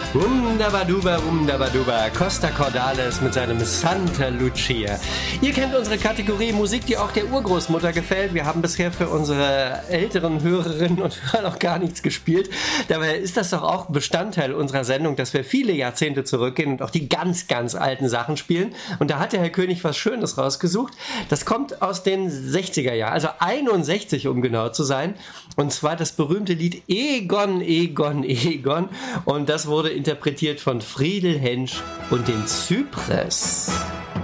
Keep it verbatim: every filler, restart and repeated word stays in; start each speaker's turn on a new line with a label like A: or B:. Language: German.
A: Wunderbaduba, wunderbaduba, Costa Cordalis mit seinem Santa Lucia. Ihr kennt unsere Kategorie Musik, die auch der Urgroßmutter gefällt. Wir haben bisher für unsere älteren Hörerinnen und Hörer noch gar nichts gespielt. Dabei ist das doch auch Bestandteil unserer Sendung, dass wir viele Jahrzehnte zurückgehen und auch die ganz, ganz alten Sachen spielen. Und da hat der Herr König was Schönes rausgesucht. Das kommt aus den sechziger Jahren, also einundsechzig, um genau zu sein. Und zwar das berühmte Lied Egon, Egon, Egon. Und das wurde interpretiert von Friedel Hensch und den Zypres.